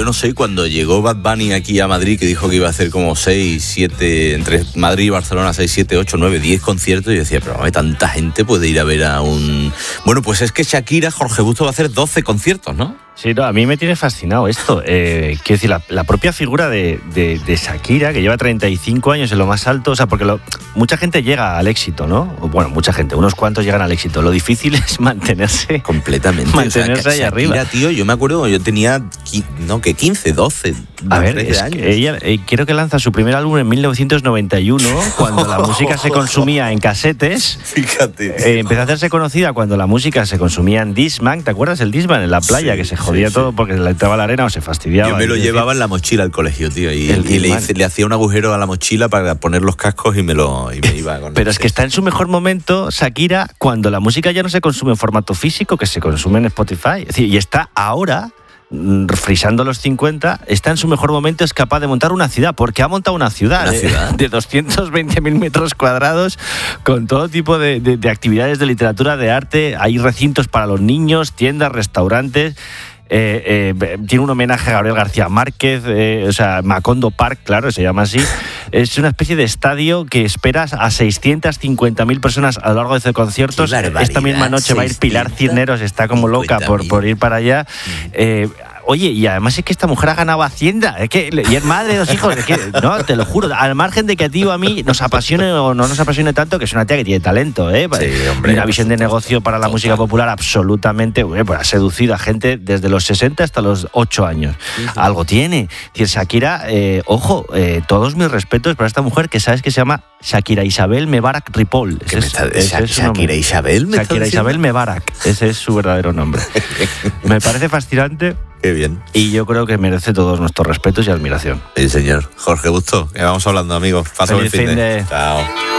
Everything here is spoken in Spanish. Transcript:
no sé, cuando llegó Bad Bunny aquí a Madrid, que dijo que iba a hacer como 6, 7, entre Madrid y Barcelona, 6, 7, 8, 9, 10 conciertos, y decía, pero tanta gente puede ir a ver a un... Bueno, pues es que Shakira, Jorge Busto, va a hacer 12 conciertos, ¿no? Sí, no, a mí me tiene fascinado esto. Quiero decir, la propia figura de Shakira, que lleva 35 años en lo más alto, o sea, porque mucha gente llega al éxito, ¿no? Bueno, mucha gente, unos cuantos llegan al éxito. Lo difícil es mantenerse. Completamente. Mantenerse ahí Shakira, arriba. Tío, yo me acuerdo, yo tenía, 15, 12, a ver, 13 años. Que ella, creo que lanza su primer álbum en 1991, cuando la música se consumía en casetes. Fíjate. Empezó a hacerse conocida cuando la música se consumía en Discman. ¿Te acuerdas el Discman en la playa? Sí, que se jodía todo porque le entraba la arena o se fastidiaba. Yo me lo llevaba en la mochila al colegio, tío, y le hacía un agujero a la mochila para poner los cascos y me iba con Pero es que está en su mejor momento Shakira cuando la música ya no se consume en formato físico, que se consume en Spotify. Es decir, y está ahora, frisando los 50, está en su mejor momento, es capaz de montar una ciudad, porque ha montado una ciudad de 220.000 metros cuadrados con todo tipo de actividades de literatura, de arte. Hay recintos para los niños, tiendas, restaurantes. Tiene un homenaje a Gabriel García Márquez, o sea, Macondo Park, claro, se llama así. Es una especie de estadio que esperas a 650.000 personas a lo largo de 12 conciertos. Esta misma noche va a ir Pilar Cisneros, está como loca por ir para allá. Oye, y además es que esta mujer ha ganado Hacienda, y es madre de 2 hijos, no, te lo juro, al margen de que a ti o a mí nos apasione o no nos apasione tanto, que es una tía que tiene talento, Sí, hombre, una visión de negocio para la música popular absolutamente, pues ha seducido a gente desde los 60 hasta los 8 años. Algo tiene. Es decir, Shakira, todos mis respetos para esta mujer que sabes que se llama Shakira Isabel Mebarak Ripoll. Shakira Isabel Mebarak, ese es su verdadero nombre. Me parece fascinante. Qué bien. Y yo creo que merece todos nuestros respetos y admiración. Sí, señor. Jorge Busto, que vamos hablando, amigos. Pasa buen fin de. Chao.